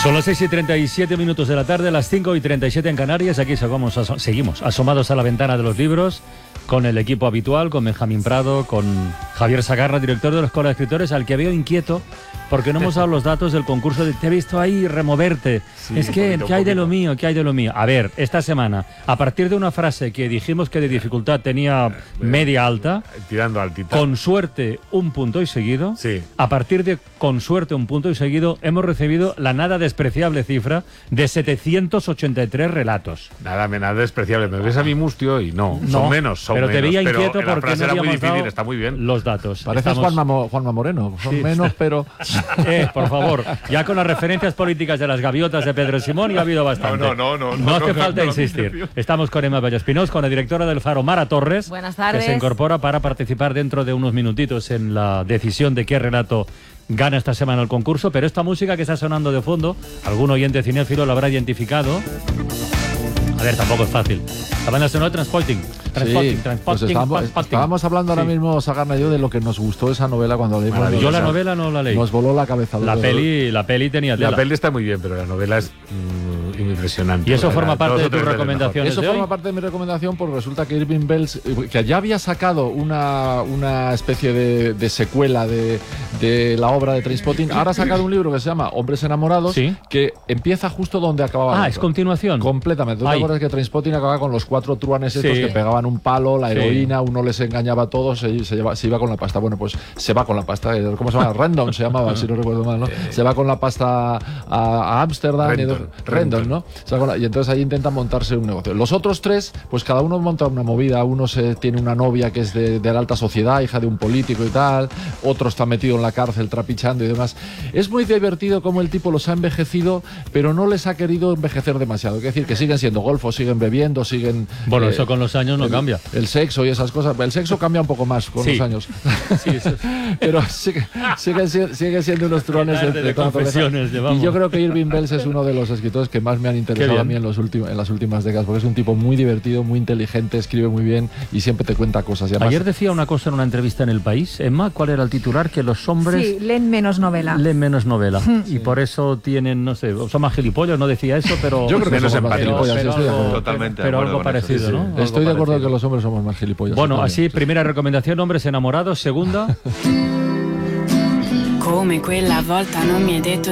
Son las 6:37 de la tarde, las 5:37 en Canarias. Aquí seguimos asomados a la ventana de los libros con el equipo habitual, con Benjamín Prado, con Javier Sagarra, director de la Escuela de Escritores, al que veo inquieto porque no hemos dado los datos del concurso. Te he visto ahí removerte. Sí, es que, ¿qué hay de lo mío? ¿Qué hay de lo mío? A ver, esta semana, a partir de una frase que dijimos que de dificultad tenía media alta, tirando altita, con suerte un punto y seguido, sí. A partir de con suerte un punto y seguido, hemos recibido la nada despreciable cifra de 783 relatos. Nada despreciable. Me ves a mi mustio y no, son menos. Pero te veía inquieto porque no era muy difícil, dado está muy bien. Los datos. Pareces Juanma Moreno, son menos, pero... Por favor, ya con las referencias políticas de las gaviotas de Pedro Simón ya ha habido bastante. No hace falta insistir. Estamos con Emma Vallaspinós, con la directora del Faro, Mara Torres. Buenas tardes. Que se incorpora para participar dentro de unos minutitos en la decisión de qué relato gana esta semana el concurso. Pero esta música que está sonando de fondo, algún oyente cinéfilo la habrá identificado. A ver, tampoco es fácil. La banda sonora de Transporting. Pues estábamos hablando ahora mismo, Sagarna y yo, de lo que nos gustó esa novela cuando leímos. Yo la novela no la leí. Nos voló la cabeza. La peli tenía tela. La peli está muy bien, pero la novela es impresionante. ¿Y eso forma parte de tus recomendaciones? Eso forma parte de mi recomendación porque resulta que Irving Welsh, que ya había sacado una especie de secuela de la obra de Trainspotting, ahora ha sacado un libro que se llama Hombres Enamorados, ¿sí? Que empieza justo donde acababa. ¿Es continuación? Completamente. ¿Tú te acuerdas que Trainspotting acababa con los 4 truanes estos que pegaban un palo, la heroína, uno les engañaba a todos, se iba con la pasta? Bueno, pues se va con la pasta. ¿Cómo se llama? Rendon se llamaba, si no recuerdo mal, ¿no? Se va con la pasta a Ámsterdam. Rendon, ¿no? Y entonces ahí intentan montarse un negocio. Los otros 3, pues cada uno monta una movida. Uno tiene una novia que es de la alta sociedad, hija de un político y tal. Otro está metido en la cárcel trapichando y demás. Es muy divertido cómo el tipo los ha envejecido, pero no les ha querido envejecer demasiado. Es decir, que siguen siendo golfos, siguen bebiendo, siguen... Bueno, eso con los años no cambia. El sexo y esas cosas. El sexo cambia un poco más con los años. Sí, eso es. Pero siguen siendo unos truones de confesiones. Y yo creo que Irving Welsh es uno de los escritores que más me han interesado a mí en las últimas décadas, porque es un tipo muy divertido, muy inteligente, escribe muy bien y siempre te cuenta cosas. Y además, ayer decía una cosa en una entrevista en El País, Emma, ¿cuál era el titular? Que los hombres... Sí, leen menos novela. Y por eso tienen, no sé, son más gilipollas, no decía eso, pero... Yo creo que somos más gilipollas, pero algo parecido, ¿no? Estoy de acuerdo que los hombres somos más gilipollas. Bueno, así, primera recomendación, Hombres Enamorados. Segunda... Come quella volta non mi hai detto